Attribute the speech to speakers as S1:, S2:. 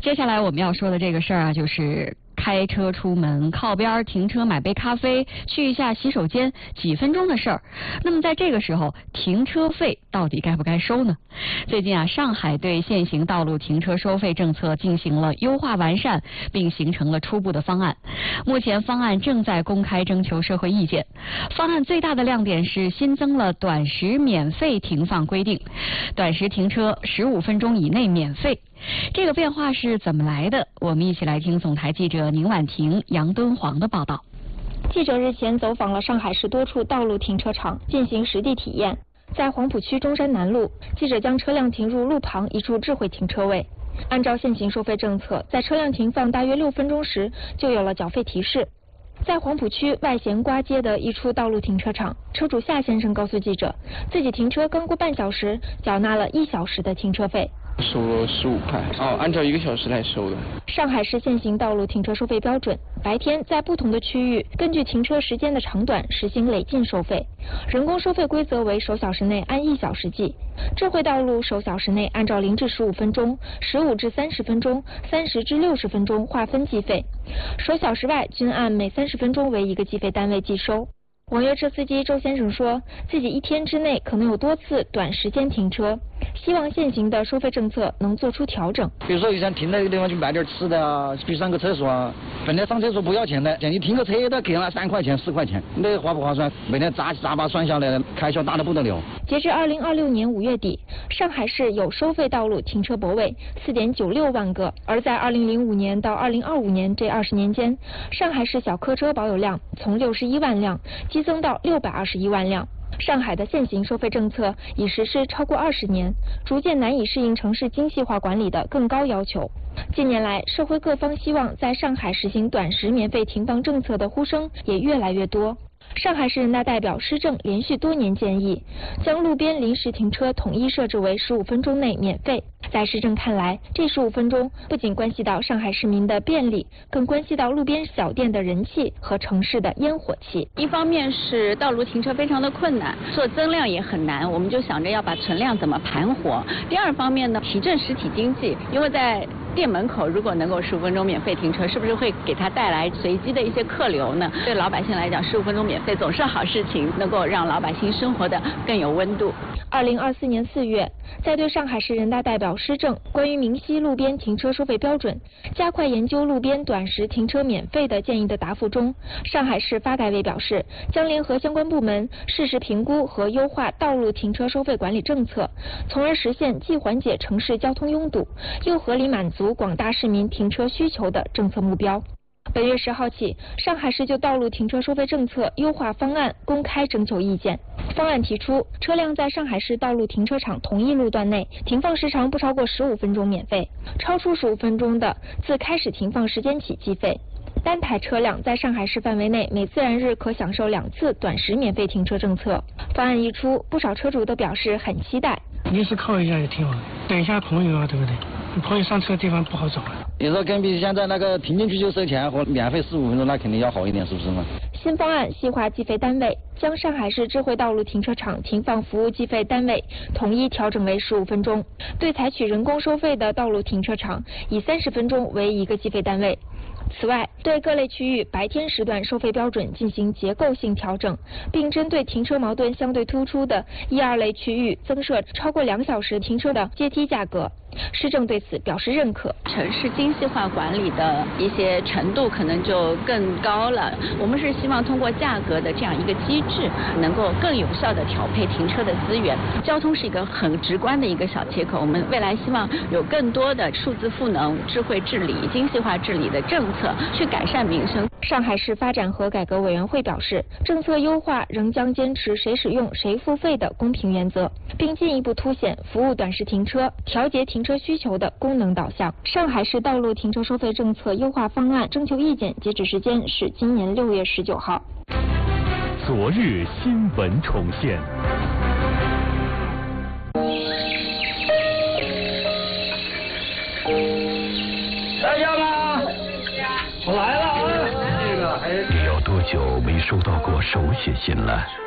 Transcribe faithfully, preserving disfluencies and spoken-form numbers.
S1: 接下来我们要说的这个事儿啊，就是开车出门靠边停车买杯咖啡，去一下洗手间，几分钟的事儿。那么在这个时候，停车费到底该不该收呢？最近啊，上海对现行道路停车收费政策进行了优化完善，并形成了初步的方案。目前方案正在公开征求社会意见。方案最大的亮点是新增了短时免费停放规定，短时停车十五分钟以内免费。这个变化是怎么来的？我们一起来听总台记者宁婉婷、杨敦煌的报道。
S2: 记者日前走访了上海市多处道路停车场，进行实地体验。在黄浦区中山南路，记者将车辆停入路旁一处智慧停车位。按照现行收费政策，在车辆停放大约六分钟时，就有了缴费提示。在黄浦区外咸瓜街的一处道路停车场，车主夏先生告诉记者，自己停车刚过半小时，缴纳了一小时的停车费。
S3: 收了十五块，哦，按照一个小时来收的。
S2: 上海市现行道路停车收费标准，白天在不同的区域根据停车时间的长短实行累进收费。人工收费规则为首小时内按一小时计，智慧道路首小时内按照零至十五分钟、十五至三十分钟、三十至六十分钟划分计费，首小时外均按每三十分钟为一个计费单位计收。网约车司机周先生说，自己一天之内可能有多次短时间停车，希望现行的收费政策能做出调整。
S4: 比如说，想停在一个地方去买点吃的啊，去上个厕所啊，本来上厕所不要钱的，你停个车都给了三块钱、四块钱，那划不划算？每天杂杂巴算下来，开销大得不得了。
S2: 截至二零二六年五月底，上海市有收费道路停车泊位四点九六万个，而在二零零五年到二零二五年这二十年间，上海市小客车保有量从六十一万辆激增到六百二十一万辆。上海的现行收费政策已实施超过二十年，逐渐难以适应城市精细化管理的更高要求。近年来，社会各方希望在上海实行短时免费停放政策的呼声也越来越多。上海市人大代表施政连续多年建议，将路边临时停车统一设置为十五分钟内免费。在施政看来，这十五分钟不仅关系到上海市民的便利，更关系到路边小店的人气和城市的烟火气。
S5: 一方面是道路停车非常的困难，做增量也很难，我们就想着要把存量怎么盘活。第二方面呢，提振实体经济，因为在店门口如果能够十五分钟免费停车，是不是会给他带来随机的一些客流呢？对老百姓来讲，十五分钟免费总是好事情，能够让老百姓生活的更有温度。
S2: 二零二四年四月，在对上海市人大代表施政关于明晰路边停车收费标准、加快研究路边短时停车免费的建议的答复中，上海市发改委表示，将联合相关部门适时评估和优化道路停车收费管理政策，从而实现既缓解城市交通拥堵，又合理满足广大市民停车需求的政策目标。本月十号起，上海市就道路停车收费政策优化方案公开征求意见。方案提出，车辆在上海市道路停车场同一路段内停放时长不超过十五分钟免费，超出十五分钟的，自开始停放时间起计费。单台车辆在上海市范围内每自然日可享受两次短时免费停车政策。方案一出，不少车主都表示很期待。
S6: 临时靠一下也挺好，等一下朋友啊，对不对？朋友上车的地方不好找啊。
S4: 你说跟比现在那个停进去就收钱和免费十五分钟，那肯定要好一点，是不是嘛？
S2: 新方案细化计费单位，将上海市智慧道路停车场停放服务计费单位统一调整为十五分钟，对采取人工收费的道路停车场以三十分钟为一个计费单位。此外，对各类区域白天时段收费标准进行结构性调整，并针对停车矛盾相对突出的一二类区域增设超过两小时停车的阶梯价格。施政对此表示认可。
S5: 城市精细化管理的一些程度可能就更高了。我们是希望通过价格的这样一个机制，能够更有效地调配停车的资源。交通是一个很直观的一个小切口，我们未来希望有更多的数字赋能、智慧治理、精细化治理的政策，去改善民生。
S2: 上海市发展和改革委员会表示，政策优化仍将坚持谁使用谁付费的公平原则，并进一步凸显服务短时停车、调节停车需求的功能导向。上海市道路停车收费政策优化方案征求意见截止时间是今年六月十九号。
S7: 昨日新闻重现。
S8: 大家吗？我来了啊！这个还。
S7: 你有多久没收到过手写信了？